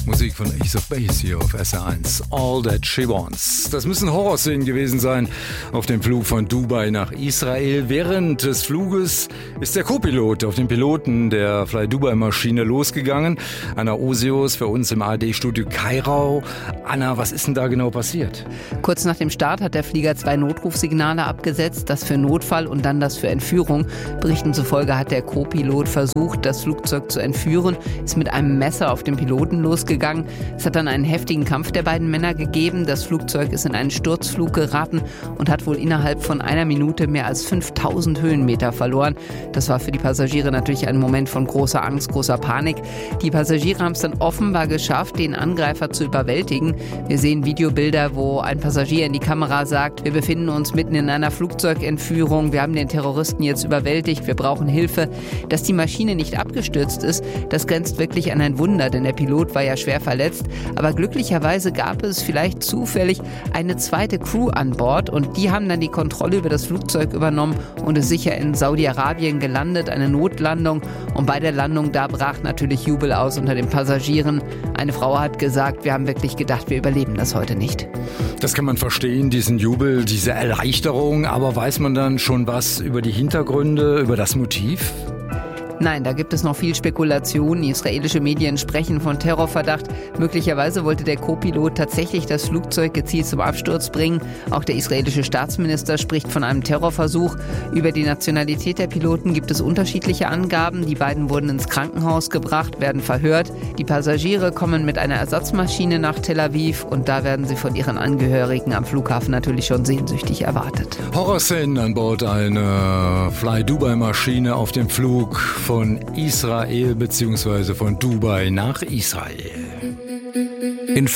Musik von Ace of Base hier auf SR1. All That She Wants. Das müssen Horrorszenen gewesen sein auf dem Flug von Dubai nach Israel. Während des Fluges ist der Co-Pilot auf den Piloten der Fly Dubai Maschine losgegangen. Anna Osius für uns im ARD-Studio Kairau. Anna, was ist denn da genau passiert? Kurz nach dem Start hat der Flieger 2 Notrufsignale abgesetzt, das für Notfall und dann das für Entführung. Berichten zufolge hat der Co-Pilot versucht, das Flugzeug zu entführen, ist mit einem Messer auf den Piloten losgegangen. Es hat dann einen heftigen Kampf der beiden Männer gegeben. Das Flugzeug ist in einen Sturzflug geraten und hat wohl innerhalb von einer Minute mehr als 5000 Höhenmeter verloren. Das war für die Passagiere natürlich ein Moment von großer Angst, großer Panik. Die Passagiere haben es dann offenbar geschafft, den Angreifer zu überwältigen. Wir sehen Videobilder, wo ein Passagier in die Kamera sagt, wir befinden uns mitten in einer Flugzeugentführung, wir haben den Terroristen jetzt überwältigt, wir brauchen Hilfe. Dass die Maschine nicht abgestürzt ist, das grenzt wirklich an ein Wunder, denn der Pilot war ja schwer verletzt. Aber glücklicherweise gab es vielleicht zufällig eine zweite Crew an Bord und die haben dann die Kontrolle über das Flugzeug übernommen und ist sicher in Saudi-Arabien gelandet, eine Notlandung. Und bei der Landung, da brach natürlich Jubel aus unter den Passagieren. Eine Frau hat gesagt, wir haben wirklich gedacht, wir überleben das heute nicht. Das kann man verstehen, diesen Jubel, diese Erleichterung. Aber weiß man dann schon was über die Hintergründe, über das Motiv? Nein, da gibt es noch viel Spekulation. Israelische Medien sprechen von Terrorverdacht. Möglicherweise wollte der Co-Pilot tatsächlich das Flugzeug gezielt zum Absturz bringen. Auch der israelische Staatsminister spricht von einem Terrorversuch. Über die Nationalität der Piloten gibt es unterschiedliche Angaben. Die beiden wurden ins Krankenhaus gebracht, werden verhört. Die Passagiere kommen mit einer Ersatzmaschine nach Tel Aviv und da werden sie von ihren Angehörigen am Flughafen natürlich schon sehnsüchtig erwartet. Horrorszenen an Bord einer Fly Dubai Maschine auf dem Flug von Israel bzw. von Dubai nach Israel.